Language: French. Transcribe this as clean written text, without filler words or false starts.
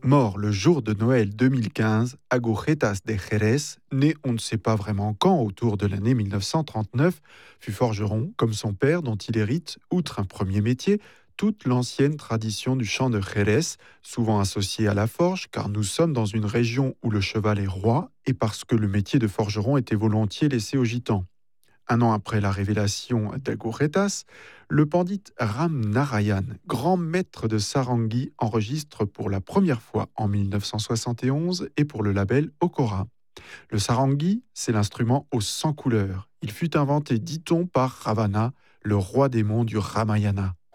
Mort le jour de Noël 2015, Agujetas de Jerez, né on ne sait pas vraiment quand, autour de l'année 1939, fut forgeron, comme son père, dont il hérite, outre un premier métier, toute l'ancienne tradition du chant de Jerez, souvent associée à la forge, car nous sommes dans une région où le cheval est roi et parce que le métier de forgeron était volontiers laissé aux gitans. Un an après la révélation d'Agujetas, le pandit Ram Narayan, grand maître de Sarangi, enregistre pour la première fois en 1971 et pour le label Okora. Le Sarangi, c'est l'instrument aux 100 couleurs. Il fut inventé, dit-on, par Ravana, le roi démon du Ramayana.